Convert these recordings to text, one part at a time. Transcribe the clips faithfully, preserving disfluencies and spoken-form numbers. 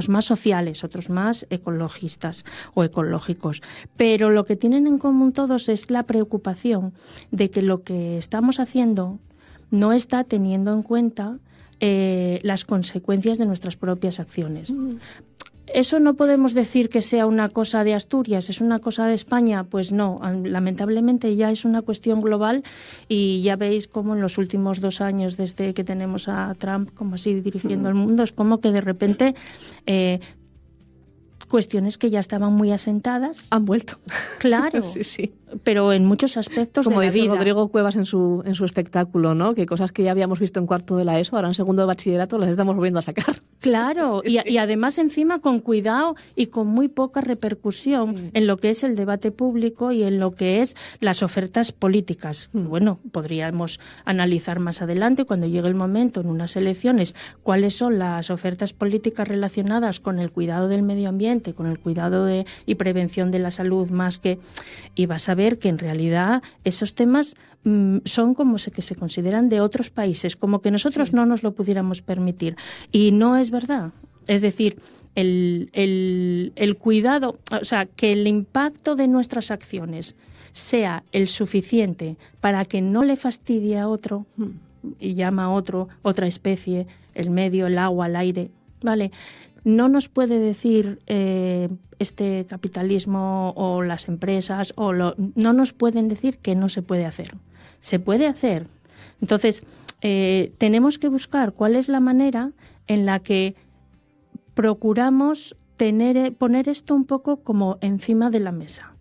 más sociales, otros más ecologistas o ecológicos. Pero lo que tienen en común todos es la preocupación de que lo que estamos haciendo no está teniendo en cuenta eh, las consecuencias de nuestras propias acciones. Mm. ¿Eso no podemos decir que sea una cosa de Asturias, es una cosa de España? Pues no, lamentablemente ya es una cuestión global y ya veis cómo en los últimos dos años desde que tenemos a Trump como así dirigiendo el mundo, es como que de repente eh, cuestiones que ya estaban muy asentadas han vuelto. Claro, sí, sí. Pero en muchos aspectos como de la dice vida. Rodrigo Cuevas en su en su espectáculo, ¿no? Que cosas que ya habíamos visto en cuarto de la ESO, ahora en segundo de bachillerato las estamos volviendo a sacar. Claro, sí, y, y además encima con cuidado y con muy poca repercusión sí. en lo que es el debate público y en lo que es las ofertas políticas. Mm. Bueno, podríamos analizar más adelante cuando llegue el momento en unas elecciones cuáles son las ofertas políticas relacionadas con el cuidado del medio ambiente, con el cuidado de, y prevención de la salud más que... Y vas a ver que en realidad esos temas mmm, son como se, que se consideran de otros países, como que nosotros sí. no nos lo pudiéramos permitir. Y no es verdad. Es decir, el, el, el cuidado, o sea, que el impacto de nuestras acciones sea el suficiente para que no le fastidie a otro, y llama a otro, otra especie, el medio, el agua, el aire, ¿vale? No nos puede decir eh, este capitalismo o las empresas, o lo, no nos pueden decir que no se puede hacer. Se puede hacer. Entonces, eh, tenemos que buscar cuál es la manera en la que procuramos tener, poner esto un poco como encima de la mesa.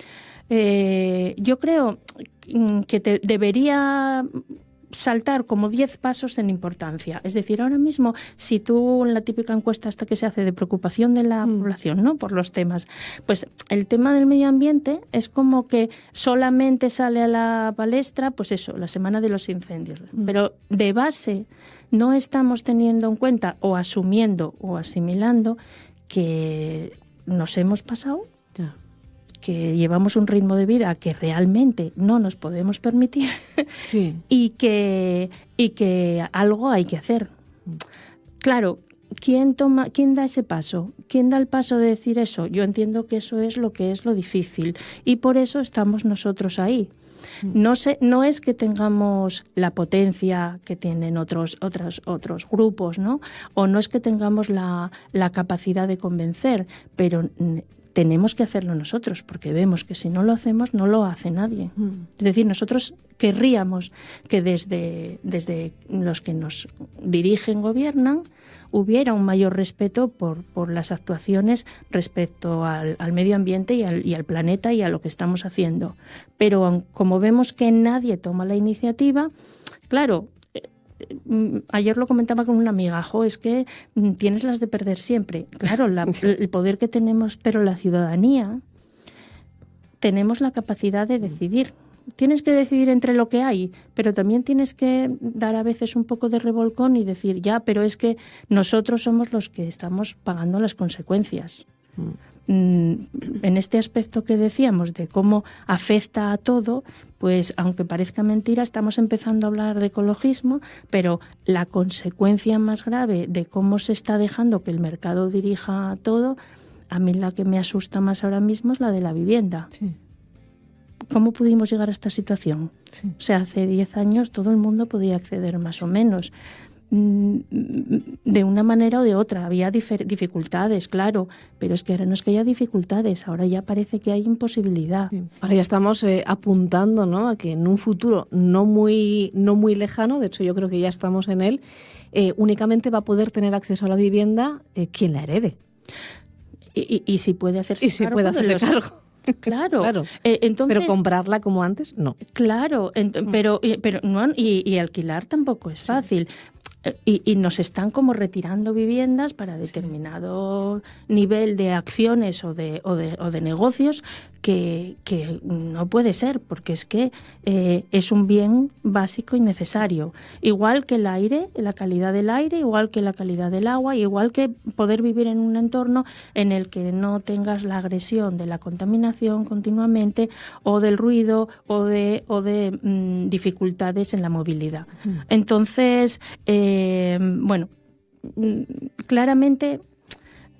Eh, yo creo que te, debería... saltar como diez pasos en importancia. Es decir, ahora mismo, si tú en la típica encuesta hasta que se hace de preocupación de la mm. población, ¿no?, por los temas, pues el tema del medio ambiente es como que solamente sale a la palestra, pues eso, la semana de los incendios. Mm. Pero de base no estamos teniendo en cuenta o asumiendo o asimilando que nos hemos pasado, yeah. que llevamos un ritmo de vida que realmente no nos podemos permitir sí. y que y que algo hay que hacer. Claro, ¿quién toma, quién da ese paso? ¿Quién da el paso de decir eso? Yo entiendo que eso es lo que es lo difícil y por eso estamos nosotros ahí. No sé, no es que tengamos la potencia que tienen otros otros otros grupos, ¿no? O no es que tengamos la la capacidad de convencer, pero tenemos que hacerlo nosotros, porque vemos que si no lo hacemos, no lo hace nadie. Mm. Es decir, nosotros querríamos que desde, desde los que nos dirigen, gobiernan, hubiera un mayor respeto por, por las actuaciones respecto al, al medio ambiente y al, y al planeta y a lo que estamos haciendo. Pero como vemos que nadie toma la iniciativa, claro, ayer lo comentaba con una amiga, jo, es que tienes las de perder siempre. Claro, la, el poder que tenemos, pero la ciudadanía, tenemos la capacidad de decidir. Tienes que decidir entre lo que hay, pero también tienes que dar a veces un poco de revolcón y decir, ya, pero es que nosotros somos los que estamos pagando las consecuencias. Mm. En este aspecto que decíamos de cómo afecta a todo, pues aunque parezca mentira, estamos empezando a hablar de ecologismo, pero la consecuencia más grave de cómo se está dejando que el mercado dirija todo, a mí la que me asusta más ahora mismo es la de la vivienda. Sí. ¿Cómo pudimos llegar a esta situación? Sí. O sea, hace diez años todo el mundo podía acceder más o menos. De una manera o de otra. Había difer- dificultades, claro, pero es que ahora no es que haya dificultades, ahora ya parece que hay imposibilidad. Sí. Ahora ya estamos eh, apuntando, ¿no?, a que en un futuro no muy, no muy lejano, de hecho yo creo que ya estamos en él, eh, únicamente va a poder tener acceso a la vivienda eh, quien la herede. Y, y, y si puede hacerse y si cargo. puede hacerse los... cargo. Claro, claro. Eh, entonces, pero comprarla como antes, no. Claro, ent- pero, pero no, y, y alquilar tampoco es fácil. Sí. Y, y nos están como retirando viviendas para determinado sí. nivel de acciones o de, o de, o de negocios que, que no puede ser, porque es que eh, es un bien básico y necesario. Igual que el aire, la calidad del aire, igual que la calidad del agua, igual que poder vivir en un entorno en el que no tengas la agresión de la contaminación continuamente o del ruido o de, o de mmm, dificultades en la movilidad. Mm. Entonces, eh, Eh, bueno, claramente